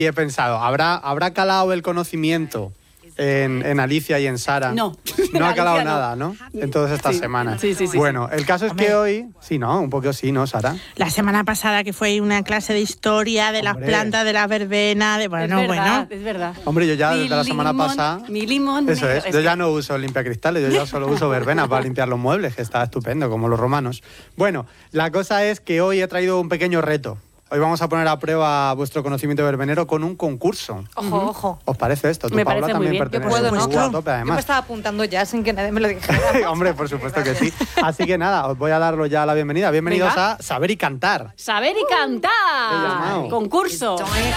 Y he pensado, ¿habrá calado el conocimiento en Alicia y en Sara? No. No ha calado Alicia, no. nada, ¿no? En todas estas semanas. Sí. Bueno, el caso es que hoy... Sí, ¿no? Un poco sí, ¿no, Sara? La semana pasada que fue una clase de historia de las plantas, de la verbena, de bueno. Es verdad. Hombre, yo ya desde la semana pasada... Mi limón. Eso negro. es, yo ya no uso limpiacristales, yo ya solo uso verbena para limpiar los muebles, que está estupendo, como los romanos. Bueno, la cosa es que hoy he traído un pequeño reto. Hoy vamos a poner a prueba vuestro conocimiento verbenero con un concurso. Ojo. ¿Os parece esto? Tú, Me Paula, parece muy también bien. perteneces Yo puedo, ¿no? a tope, Yo además. me estaba apuntando ya sin que nadie me lo dijera. Hombre, por supuesto que sí. Así que nada, os voy a darlo ya la bienvenida. Bienvenidos Venga. a Saber y Cantar. Saber y cantar. llamado. Concurso.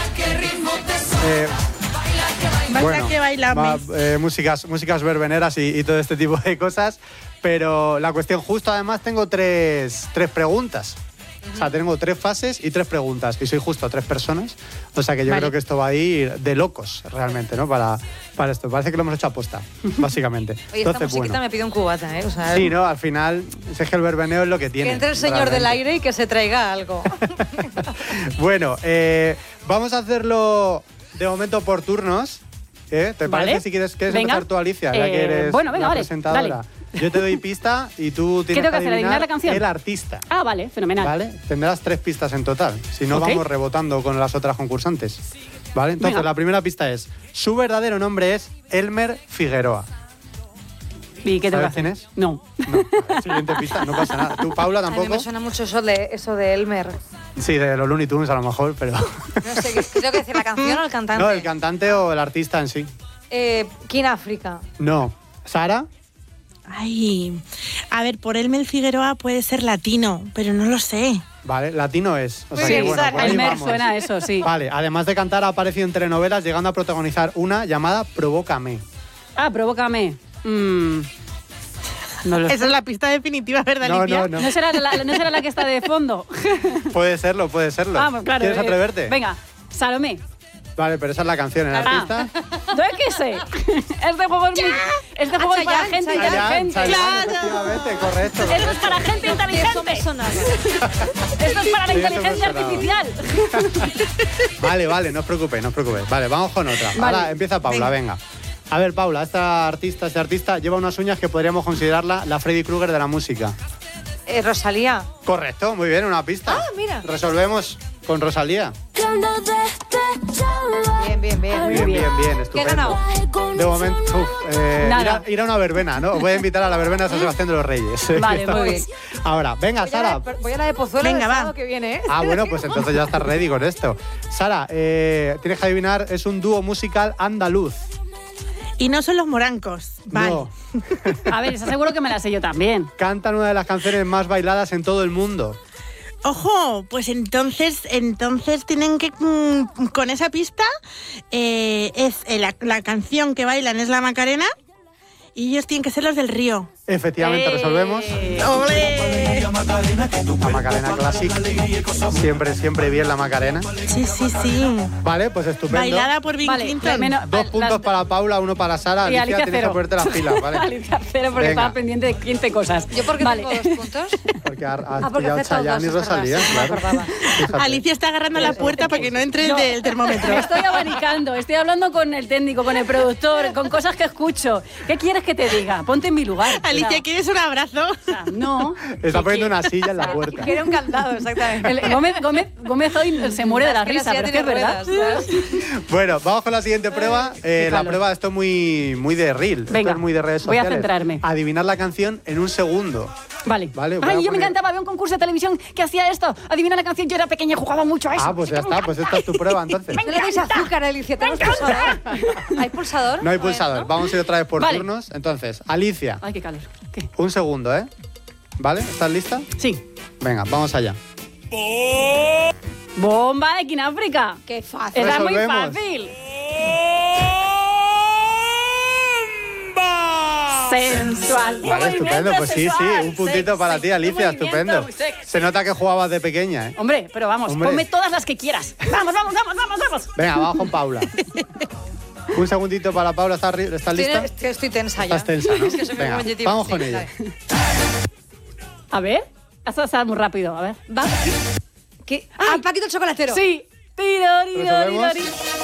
Basta que bailamos. Músicas verbeneras y todo este tipo de cosas. Pero la cuestión, justo además tengo tres preguntas. O sea, tengo 3 fases y 3 preguntas. Y soy justo 3 personas. O sea que yo creo que esto va a ir de locos, realmente, ¿no? Para esto. Parece que lo hemos hecho aposta, básicamente. Oye, esta musiquita me pide un cubata, ¿eh? O sea, sí, ¿no? Al final, es que el verbeneo es lo que tiene. que entre el señor del aire y que se traiga algo. Bueno, vamos a hacerlo de momento por turnos. ¿Te parece si quieres empezar tú, Alicia? Ya que eres la presentadora. Dale. Yo te doy pista y tú tienes que adivinar la canción. el artista. Ah, vale, fenomenal. ¿Vale? Tendrás 3 pistas en total. Si no, vamos rebotando con las otras concursantes. ¿Vale? Entonces, la primera pista es: su verdadero nombre es Elmer Figueroa. ¿Y qué tengo que hacer? ¿Quién es? No. Siguiente pista, no pasa nada. ¿Tú, Paula, A mí tampoco? me suena mucho eso de Elmer. Sí, de los Looney Tunes a lo mejor, pero... No sé, ¿qué tengo que decir? ¿La canción o el cantante? No, el cantante o el artista en sí. King África. No. ¿Sara? Ay, a ver, por Elmer Figueroa puede ser latino, pero no lo sé. Vale, latino es. O sea Muy que, bien, bueno, Sara. por ahí Elmer vamos. suena a eso, sí. Vale, además de cantar, ha aparecido en telenovelas, llegando a protagonizar una llamada Provócame. Ah, provócame. No lo sé. Esa es la pista definitiva, ¿verdad, Alicia? No. ¿No será la que está de fondo? Puede serlo. Vamos, claro. ¿Quieres atreverte? Venga, Salomé. Vale, pero esa es la canción, ¿el artista? ¿No es que sé? Este juego es para gente inteligente. Chayanne, efectivamente, correcto. Esto es para gente inteligente. Eso me sonaba. Esto es para la Sí, eso me inteligencia sonaba. artificial. Vale, no os preocupéis. Vale, vamos con otra. Vale. Ahora empieza Paula, venga. A ver, Paula, este artista lleva unas uñas que podríamos considerarla la Freddy Krueger de la música. Rosalía. Correcto, muy bien, una pista. Ah, mira. Resolvemos con Rosalía. Bien. Bien, estupendo. ¿Qué he ganado? De momento, Nada. ir a una verbena, ¿no? Os voy a invitar a la verbena de San Sebastián de los Reyes. Vale, muy bien. Ahora, venga, Sara. Voy a la de Pozuelo Venga, el va. sábado que viene, ¿eh? Ah, bueno, pues entonces ya estás ready con esto. Sara, tienes que adivinar, es un dúo musical andaluz. Y no son los morancos. Vale. No. A ver, esa seguro que me la sé yo también. Cantan una de las canciones más bailadas en todo el mundo. Ojo, pues entonces tienen que, con esa pista, la canción que bailan es la Macarena y ellos tienen que ser los del Río. Efectivamente, resolvemos. ¡Ole! La Macarena Classic. Siempre bien la Macarena. Sí. Vale, pues estupendo. Bailada por Bill Vale, Clinton. menos- 2 puntos para Paula, 1 para Sara. Y Alicia, Alicia tienes que cero. ponerte las pilas, ¿vale? Alicia cero porque Venga. estaba pendiente de 15 cosas. ¿Yo por qué Vale. tengo 2 puntos? Porque has porque pillado he acertado Chayanne y dos, es verdad, Rosalía, sí, me claro. acordaba. Fíjate. Alicia está agarrando la puerta para que no entre No. el termómetro. Estoy abanicando, estoy hablando con el técnico, con el productor, con cosas que escucho. ¿Qué quieres que te diga? Ponte en mi lugar. Alicia, ¿quieres un abrazo? No. Está poniendo una silla en la puerta. Quiere un candado, exactamente. Gómez hoy se muere de la Es que risa, silla pero es que es tiene verdad. ruedas, ¿sabes? Bueno, vamos con la siguiente prueba. La claro. prueba, esto es muy de reel. Venga, esto es muy de redes voy a sociales. centrarme. Adivinar la canción en un segundo. Vale. Vale, voy a Ay, yo me poner- encantaba, había un concurso de televisión que hacía esto. Adivina la canción, yo era pequeña y jugaba mucho a eso. Ah, pues ya está, pues esta es tu prueba entonces. No le deis azúcar, Alicia, tenemos pulsador. ¿Hay pulsador? No hay pulsador, vamos a ir otra vez por Vale. turnos. Entonces, Alicia, Ay, qué calor. ¿Qué? un segundo, ¿eh? ¿Vale? ¿Estás lista? Sí. Venga, vamos allá. Bomba de África. Qué fácil. Era muy Resolvemos. fácil. Sensual. Vale, estupendo. Pues sí, un puntito para ti, Alicia, estupendo. Se nota que jugabas de pequeña, ¿eh? Hombre, pero vamos, Hombre. ponme todas las que quieras. Vamos. Venga, vamos con Paula. Un segundito para Paula, ¿estás lista? Estoy tensa ya. Estás tensa, ¿no? Es que soy muy Venga, competitiva. vamos Sí, con ella. dale. A ver, has pasado muy rápido, a ver. Va. ¿Qué? Ah, Paquito el chocolatero. Sí. Tiro, tiro, ¿Resolvemos? tiro, tiro.